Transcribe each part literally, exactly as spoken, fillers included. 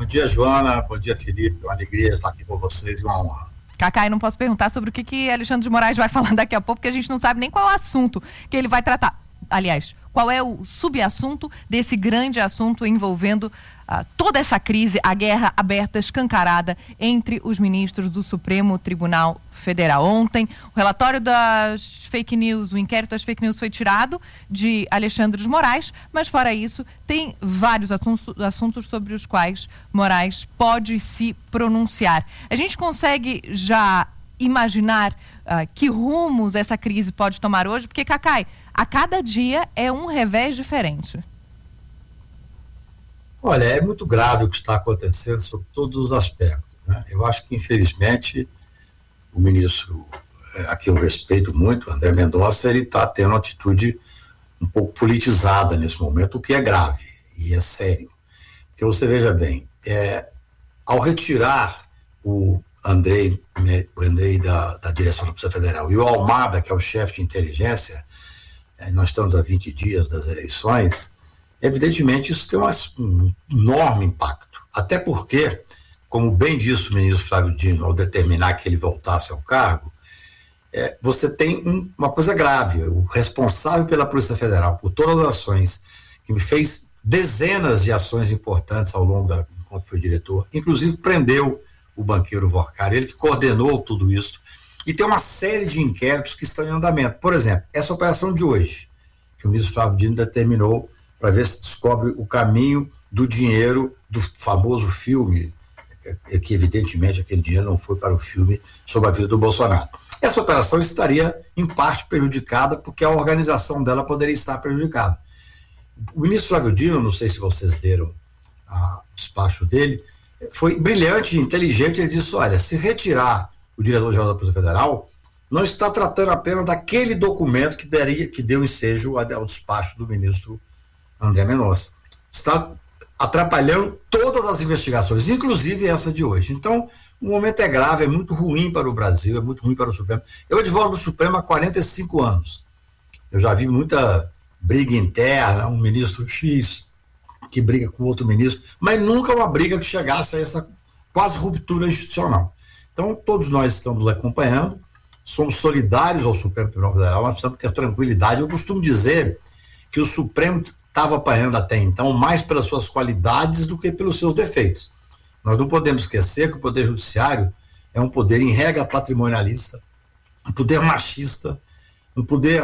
dia, Joana. Bom dia, Felipe. Uma alegria estar aqui com vocês e uma honra. Cacá, eu não posso perguntar sobre o que, que Alexandre de Moraes vai falar daqui a pouco, porque a gente não sabe nem qual é o assunto que ele vai tratar. Aliás, qual é o subassunto desse grande assunto envolvendo uh, toda essa crise, a guerra aberta, escancarada entre os ministros do Supremo Tribunal Federal. Ontem, o relatório das fake news, o inquérito das fake news foi tirado de Alexandre de Moraes, mas fora isso, tem vários assuntos, assuntos sobre os quais Moraes pode se pronunciar. A gente consegue já imaginar uh, que rumos essa crise pode tomar hoje? Porque, Cacai, a cada dia é um revés diferente. Olha, é muito grave o que está acontecendo sob todos os aspectos, né? Eu acho que, infelizmente, o ministro, a quem eu respeito muito, André Mendonça, ele está tendo uma atitude um pouco politizada nesse momento, o que é grave e é sério. Porque você veja bem, é, ao retirar o Andrei, né, o Andrei da, da direção da Polícia Federal e o Almada, que é o chefe de inteligência, é, nós estamos a vinte dias das eleições, evidentemente isso tem uma, um enorme impacto. Até porque, como bem disse o ministro Flávio Dino ao determinar que ele voltasse ao cargo, é, você tem um, uma coisa grave. O responsável pela Polícia Federal por todas as ações, que me fez dezenas de ações importantes ao longo da, enquanto foi diretor, inclusive prendeu o banqueiro Vorcari, ele que coordenou tudo isso, e tem uma série de inquéritos que estão em andamento. Por exemplo, essa operação de hoje, que o ministro Flávio Dino determinou para ver se descobre o caminho do dinheiro do famoso filme, que evidentemente aquele dinheiro não foi para o filme sobre a vida do Bolsonaro. Essa operação estaria em parte prejudicada porque a organização dela poderia estar prejudicada. O ministro Flávio Dino, não sei se vocês leram a, o despacho dele, foi brilhante e inteligente. Ele disse, olha, se retirar o diretor-geral da Polícia Federal, não está tratando apenas daquele documento que, daria, que deu ensejo ao despacho do ministro André Mendonça. Está atrapalhando todas as investigações, inclusive essa de hoje. Então, o momento é grave, é muito ruim para o Brasil, é muito ruim para o Supremo. Eu advogo no Supremo há quarenta e cinco anos. Eu já vi muita briga interna, um ministro X que briga com outro ministro, mas nunca uma briga que chegasse a essa quase ruptura institucional. Então, todos nós estamos acompanhando, somos solidários ao Supremo Tribunal Federal, nós precisamos ter tranquilidade. Eu costumo dizer que o Supremo estava apanhando até então mais pelas suas qualidades do que pelos seus defeitos. Nós não podemos esquecer que o Poder Judiciário é um poder em regra patrimonialista, um poder machista, um poder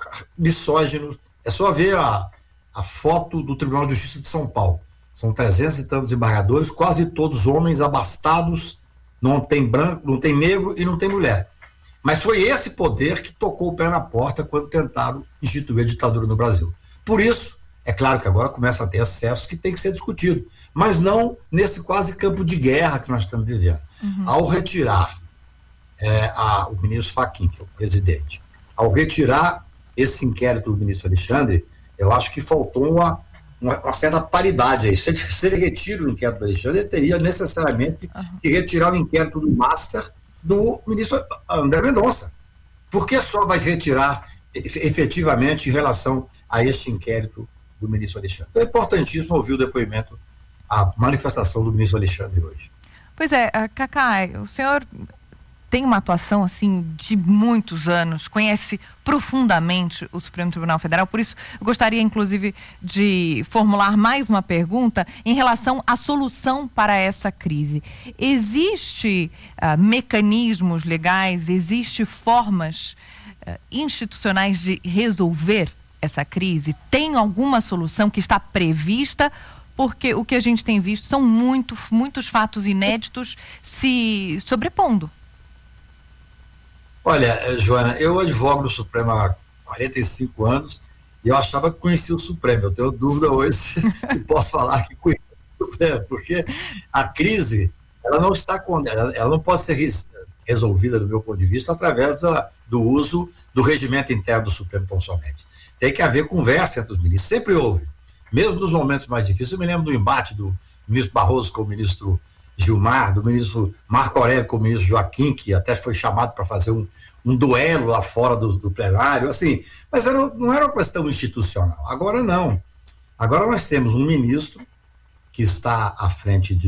misógino. É só ver a, a foto do Tribunal de Justiça de São Paulo. São trezentos e tantos embargadores, quase todos homens abastados, não tem branco, não tem negro e não tem mulher. Mas foi esse poder que tocou o pé na porta quando tentaram instituir a ditadura no Brasil. Por isso, é claro que agora começa a ter excessos que tem que ser discutido, mas não nesse quase campo de guerra que nós estamos vivendo. Uhum. Ao retirar é, a, o ministro Fachin, que é o presidente, ao retirar esse inquérito do ministro Alexandre, eu acho que faltou uma, uma, uma certa paridade aí. Se ele, se ele retira o inquérito do Alexandre, ele teria necessariamente uhum. que retirar o inquérito do Master do ministro André Mendonça. Por que só vai retirar efetivamente em relação a este inquérito do ministro Alexandre? Então é importantíssimo ouvir o depoimento, a manifestação do ministro Alexandre hoje. Pois é, Cacá, o senhor tem uma atuação assim de muitos anos, conhece profundamente o Supremo Tribunal Federal, por isso eu gostaria inclusive de formular mais uma pergunta em relação à solução para essa crise. Existe uh, mecanismos legais, existe formas uh, institucionais de resolver essa crise? Tem alguma solução que está prevista? Porque o que a gente tem visto são muito, muitos fatos inéditos se sobrepondo. Olha, Joana, eu advogo no Supremo há quarenta e cinco anos e eu achava que conhecia o Supremo. Eu tenho dúvida hoje se posso falar que conheço o Supremo, porque a crise, ela não está com, ela, ela não pode ser resolvida, do meu ponto de vista, através da, do uso do regimento interno do Supremo tão somente. Tem que haver conversa entre os ministros, sempre houve. Mesmo nos momentos mais difíceis, eu me lembro do embate do ministro Barroso com o ministro Gilmar, do ministro Marco Aurélio com o ministro Joaquim, que até foi chamado para fazer um, um duelo lá fora do, do plenário, assim, mas era, não era uma questão institucional. Agora não. Agora nós temos um ministro que está à frente de